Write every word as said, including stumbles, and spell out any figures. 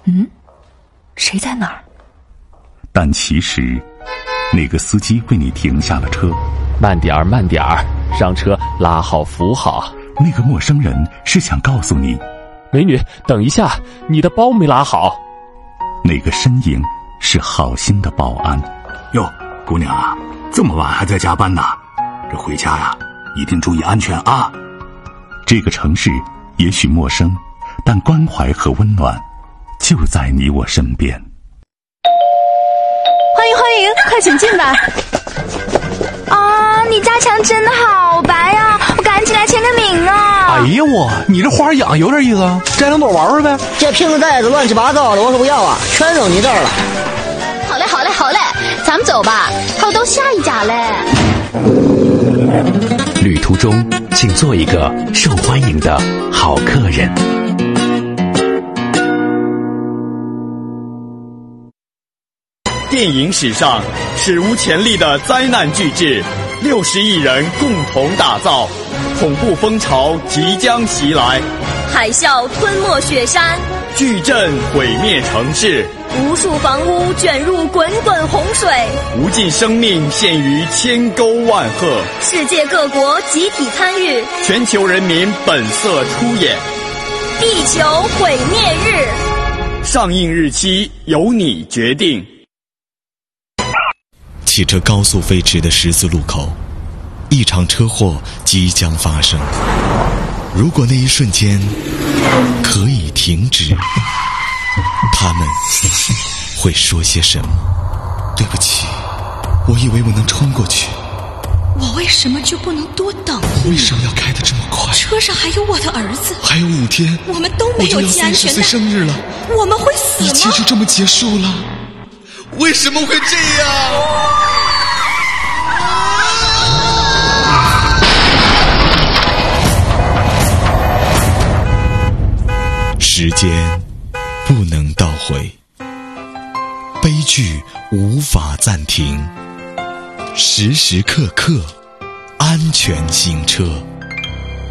嗯，谁在那儿？ 但其实那个司机为你停下了车。 慢点儿慢点儿，让车拉好扶好。 那个陌生人是想告诉你， 美女，等一下，你的包没拉好。 那个身影是好心的保安。 哟，姑娘啊，这么晚还在加班呢？这回家呀，一定注意安全啊。 这个城市也许陌生，但关怀和温暖就在你我身边。 欢迎欢迎，快请进来。 啊，你家墙真的好白呀，我赶紧来签个名啊。 哎呀我，你这花养有点意思啊，摘两朵玩玩呗。 这瓶子袋子乱七八糟的，我可不要啊，全扔你这儿了。 好嘞好嘞好嘞，咱们走吧，还有到下一家嘞。 旅途中请做一个受欢迎的好客人。 电影史上史无前例的灾难巨制，六十亿人共同打造，恐怖风潮即将袭来， 海啸吞没雪山， 巨震毁灭城市， 无数房屋卷入滚滚洪水， 无尽生命陷于千沟万壑， 世界各国集体参与， 全球人民本色出演。 地球毁灭日， 上映日期由你决定。 汽车高速飞驰的十字路口，一场车祸即将发生。如果那一瞬间可以停止，他们会说些什么？对不起，我以为我能冲过去。 我为什么就不能多等一？ 为什么要开得这么快？ 车上还有我的儿系， 还有五天， 我们都没有系安全带。 我就要三十岁生日了， 我们会死吗？ 一切就这么结束了？为什么会这样？时间不能倒回，悲剧无法暂停，时时刻刻安全行车。